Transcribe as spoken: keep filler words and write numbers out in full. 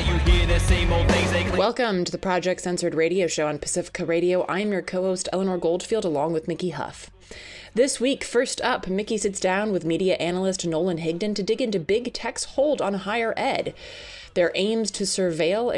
you hear the same old things they claim. Welcome to the Project Censored radio show on Pacifica Radio. I'm your co-host Eleanor Goldfield along with Mickey Huff. This week, first up, Mickey sits down with media analyst Nolan Higdon to dig into big tech's hold on higher ed, their aims to surveil